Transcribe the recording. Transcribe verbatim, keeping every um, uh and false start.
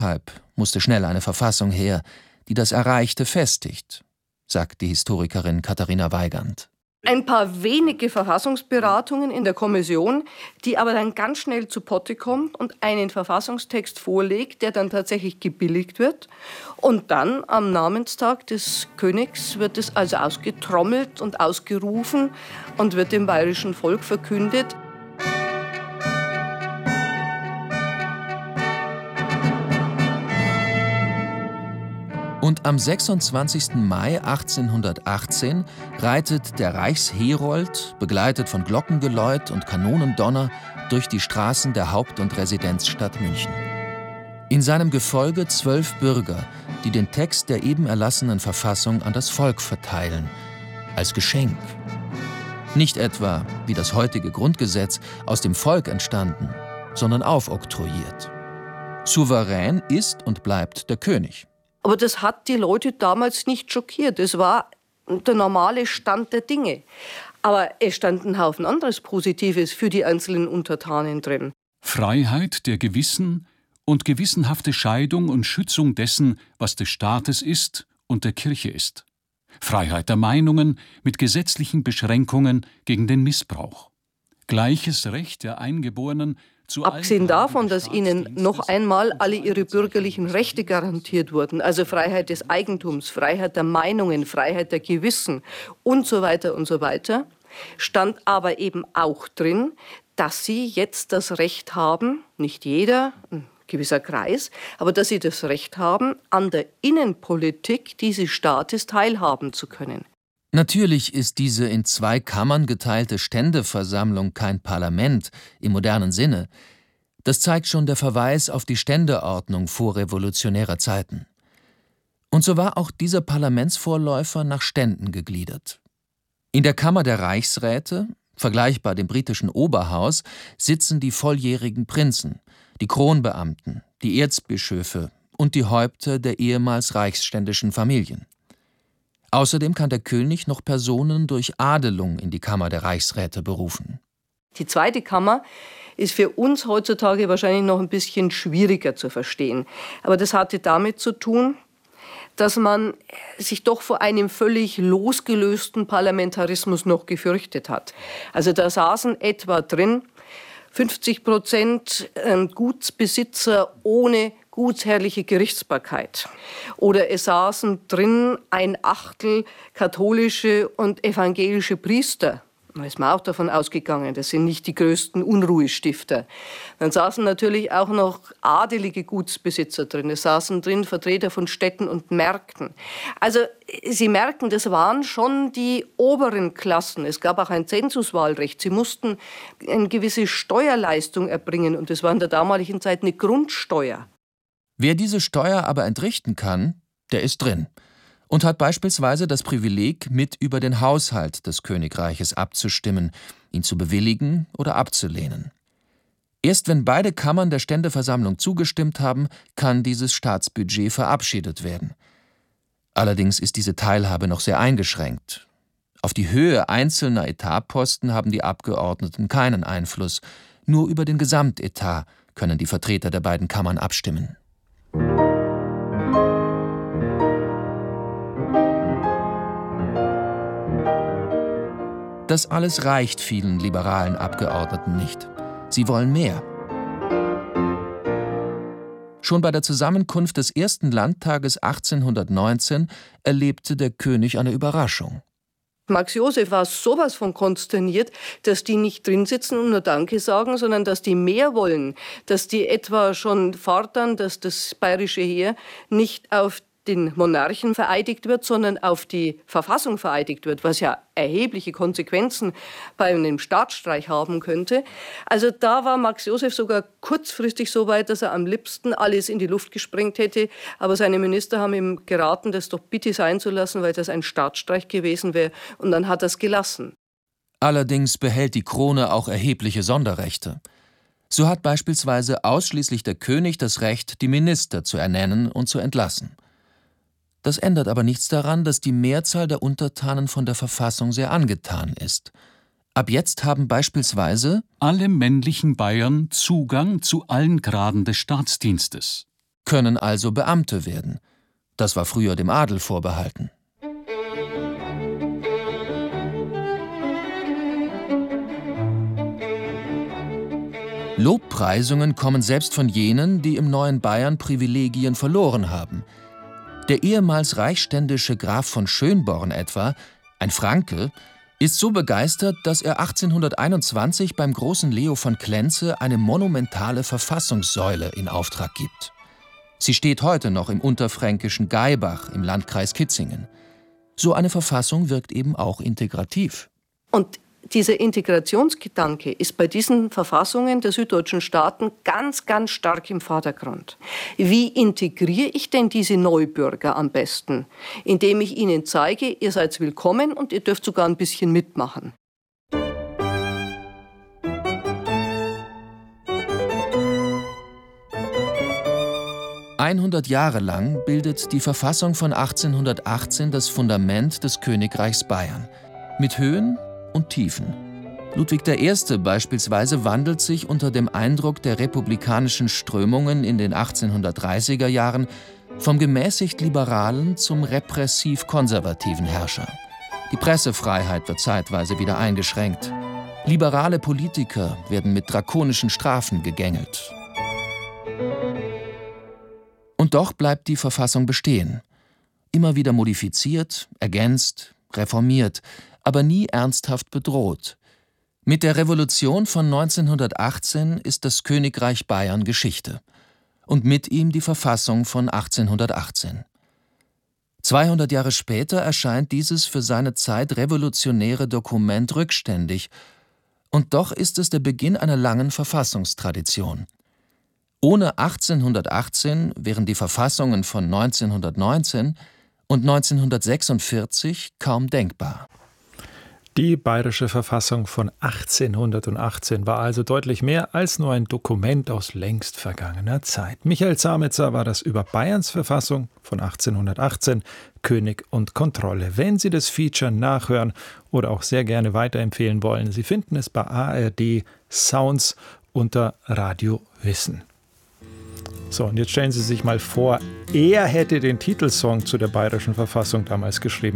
Deshalb musste schnell eine Verfassung her, die das Erreichte festigt, sagt die Historikerin Katharina Weigand. Ein paar wenige Verfassungsberatungen in der Kommission, die aber dann ganz schnell zu Potte kommt und einen Verfassungstext vorlegt, der dann tatsächlich gebilligt wird. Und dann am Namenstag des Königs wird es also ausgetrommelt und ausgerufen und wird dem bayerischen Volk verkündet. Und am sechsundzwanzigsten Mai achtzehnhundertachtzehn reitet der Reichsherold, begleitet von Glockengeläut und Kanonendonner, durch die Straßen der Haupt- und Residenzstadt München. In seinem Gefolge zwölf Bürger, die den Text der eben erlassenen Verfassung an das Volk verteilen, als Geschenk. Nicht etwa, wie das heutige Grundgesetz, aus dem Volk entstanden, sondern aufoktroyiert. Souverän ist und bleibt der König. Aber das hat die Leute damals nicht schockiert. Es war der normale Stand der Dinge. Aber es stand ein Haufen anderes Positives für die einzelnen Untertanen drin. Freiheit der Gewissen und gewissenhafte Scheidung und Schützung dessen, was des Staates ist und der Kirche ist. Freiheit der Meinungen mit gesetzlichen Beschränkungen gegen den Missbrauch. Gleiches Recht der Eingeborenen zu Abgesehen davon, dass ihnen noch einmal alle ihre bürgerlichen Rechte garantiert wurden, also Freiheit des Eigentums, Freiheit der Meinungen, Freiheit der Gewissen und so weiter und so weiter, stand aber eben auch drin, dass sie jetzt das Recht haben, nicht jeder, ein gewisser Kreis, aber dass sie das Recht haben, an der Innenpolitik dieses Staates teilhaben zu können. Natürlich ist diese in zwei Kammern geteilte Ständeversammlung kein Parlament im modernen Sinne. Das zeigt schon der Verweis auf die Ständeordnung vorrevolutionärer Zeiten. Und so war auch dieser Parlamentsvorläufer nach Ständen gegliedert. In der Kammer der Reichsräte, vergleichbar dem britischen Oberhaus, sitzen die volljährigen Prinzen, die Kronbeamten, die Erzbischöfe und die Häupter der ehemals reichsständischen Familien. Außerdem kann der König noch Personen durch Adelung in die Kammer der Reichsräte berufen. Die zweite Kammer ist für uns heutzutage wahrscheinlich noch ein bisschen schwieriger zu verstehen. Aber das hatte damit zu tun, dass man sich doch vor einem völlig losgelösten Parlamentarismus noch gefürchtet hat. Also da saßen etwa drin fünfzig Prozent Gutsbesitzer ohne gutsherrliche Gerichtsbarkeit. Oder es saßen drin ein Achtel katholische und evangelische Priester. Da ist man auch davon ausgegangen, das sind nicht die größten Unruhestifter. Dann saßen natürlich auch noch adelige Gutsbesitzer drin. Es saßen drin Vertreter von Städten und Märkten. Also Sie merken, das waren schon die oberen Klassen. Es gab auch ein Zensuswahlrecht. Sie mussten eine gewisse Steuerleistung erbringen und das war in der damaligen Zeit eine Grundsteuer. Wer diese Steuer aber entrichten kann, der ist drin und hat beispielsweise das Privileg, mit über den Haushalt des Königreiches abzustimmen, ihn zu bewilligen oder abzulehnen. Erst wenn beide Kammern der Ständeversammlung zugestimmt haben, kann dieses Staatsbudget verabschiedet werden. Allerdings ist diese Teilhabe noch sehr eingeschränkt. Auf die Höhe einzelner Etatposten haben die Abgeordneten keinen Einfluss. Nur über den Gesamtetat können die Vertreter der beiden Kammern abstimmen. Das alles reicht vielen liberalen Abgeordneten nicht. Sie wollen mehr. Schon bei der Zusammenkunft des ersten Landtages achtzehnhundertneunzehn erlebte der König eine Überraschung. Max Joseph war sowas von konsterniert, dass die nicht drin sitzen und nur Danke sagen, sondern dass die mehr wollen, dass die etwa schon fordern, dass das bayerische Heer nicht auf den Monarchen vereidigt wird, sondern auf die Verfassung vereidigt wird, was ja erhebliche Konsequenzen bei einem Staatsstreich haben könnte. Also da war Max Joseph sogar kurzfristig so weit, dass er am liebsten alles in die Luft gesprengt hätte. Aber seine Minister haben ihm geraten, das doch bitte sein zu lassen, weil das ein Staatsstreich gewesen wäre. Und dann hat er es gelassen. Allerdings behält die Krone auch erhebliche Sonderrechte. So hat beispielsweise ausschließlich der König das Recht, die Minister zu ernennen und zu entlassen. Das ändert aber nichts daran, dass die Mehrzahl der Untertanen von der Verfassung sehr angetan ist. Ab jetzt haben beispielsweise alle männlichen Bayern Zugang zu allen Graden des Staatsdienstes. können also Beamte werden. Das war früher dem Adel vorbehalten. Lobpreisungen kommen selbst von jenen, die im neuen Bayern Privilegien verloren haben. Der ehemals reichsständische Graf von Schönborn etwa, ein Franke, ist so begeistert, dass er achtzehnhunderteinundzwanzig beim großen Leo von Klenze eine monumentale Verfassungssäule in Auftrag gibt. Sie steht heute noch im unterfränkischen Gaibach im Landkreis Kitzingen. So eine Verfassung wirkt eben auch integrativ. Und dieser Integrationsgedanke ist bei diesen Verfassungen der süddeutschen Staaten ganz, ganz stark im Vordergrund. Wie integriere ich denn diese Neubürger am besten? Indem ich ihnen zeige, ihr seid willkommen und ihr dürft sogar ein bisschen mitmachen. hundert Jahre lang bildet die Verfassung von achtzehnhundertachtzehn das Fundament des Königreichs Bayern. Mit Höhen und Tiefen. Ludwig der Erste beispielsweise wandelt sich unter dem Eindruck der republikanischen Strömungen in den achtzehnhundertdreißiger Jahren vom gemäßigt liberalen zum repressiv-konservativen Herrscher. Die Pressefreiheit wird zeitweise wieder eingeschränkt. Liberale Politiker werden mit drakonischen Strafen gegängelt. Und doch bleibt die Verfassung bestehen. Immer wieder modifiziert, ergänzt, reformiert, aber nie ernsthaft bedroht. Mit der Revolution von neunzehnhundertachtzehn ist das Königreich Bayern Geschichte. Und mit ihm die Verfassung von achtzehnhundertachtzehn. zweihundert Jahre später erscheint dieses für seine Zeit revolutionäre Dokument rückständig. Und doch ist es der Beginn einer langen Verfassungstradition. Ohne achtzehnhundertachtzehn wären die Verfassungen von neunzehnhundertneunzehn und neunzehnhundertsechsundvierzig kaum denkbar. Die bayerische Verfassung von achtzehnhundertachtzehn war also deutlich mehr als nur ein Dokument aus längst vergangener Zeit. Michael Zametzer war das über Bayerns Verfassung von achtzehnhundertachtzehn, König und Kontrolle. Wenn Sie das Feature nachhören oder auch sehr gerne weiterempfehlen wollen, Sie finden es bei A R D Sounds unter Radio Wissen. So, und jetzt stellen Sie sich mal vor, er hätte den Titelsong zu der bayerischen Verfassung damals geschrieben.